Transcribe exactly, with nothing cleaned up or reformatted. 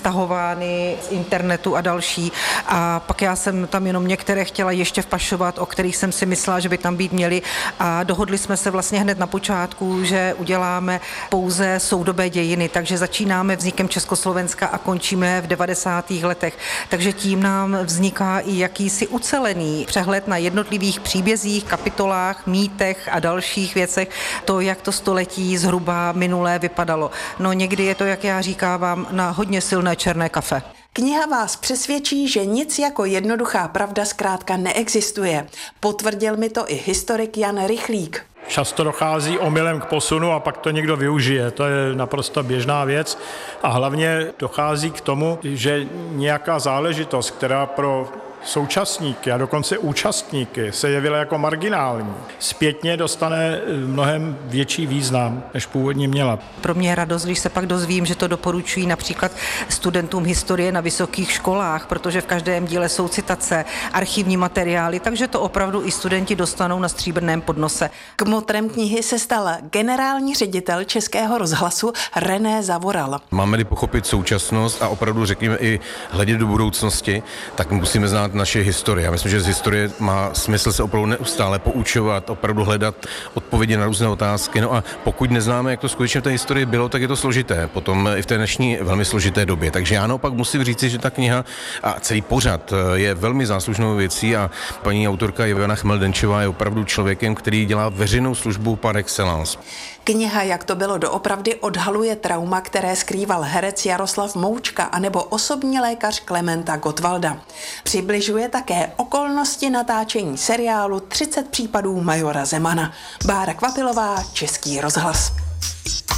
stahovány z internetu a další. A pak já jsem tam jenom některé chtěla ještě vpašovat, o kterých jsem si myslela, že by tam být měly. A dohodli jsme se vlastně hned na počátku, že uděláme pouze soudobé dějiny, takže začínáme vznikem Československa a končíme v devadesátých letech. Takže tím nám vzniká i jakýsi ucelený přehled na jednotlivých příbězích, kapitolách, mýtech a dalších věcech, to, jak to století zhruba minulé vypadalo. No někdy je to, jak já říkávám, na hodně silné černé kafe. Kniha vás přesvědčí, že nic jako jednoduchá pravda zkrátka neexistuje. Potvrdil mi to i historik Jan Rychlík. Často dochází omylem k posunu a pak to někdo využije. To je naprosto běžná věc a hlavně dochází k tomu, že nějaká záležitost, která pro současníky a dokonce účastníky se jevila jako marginální, zpětně dostane mnohem větší význam, než původně měla. Pro mě je radost, když se pak dozvím, že to doporučují například studentům historie na vysokých školách, protože v každém díle jsou citace, archivní materiály, takže to opravdu i studenti dostanou na stříbrném podnose. Kmotrem knihy se stal generální ředitel Českého rozhlasu René Zavoral. Máme-li pochopit současnost a opravdu řekněme i hledět do budoucnosti, tak musíme znát naše historie. Já myslím, že z historie má smysl se opravdu neustále poučovat, opravdu hledat odpovědi na různé otázky. No a pokud neznáme, jak to skutečně v té historii bylo, tak je to složité. Potom i v té dnešní velmi složité době. Takže já naopak musím říci, že ta kniha a celý pořad je velmi záslužnou věcí a paní autorka Ivana Chmeldenčová je opravdu člověkem, který dělá veřejnou službu par excellence. Kniha Jak to bylo doopravdy odhaluje trauma, které skrýval herec Jaroslav Moučka anebo osobní lékař Klementa Gottwalda. Přibližuje také okolnosti natáčení seriálu třicet případů majora Zemana. Bára Kvapilová, Český rozhlas.